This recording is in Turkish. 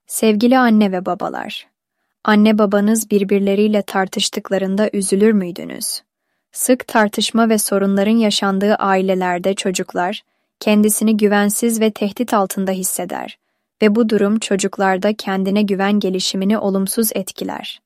Sevgili anne ve babalar, anne babanız birbirleriyle tartıştıklarında üzülür müydünüz? Sık tartışma ve sorunların yaşandığı ailelerde çocuklar kendisini güvensiz ve tehdit altında hisseder ve bu durum çocuklarda kendine güven gelişimini olumsuz etkiler.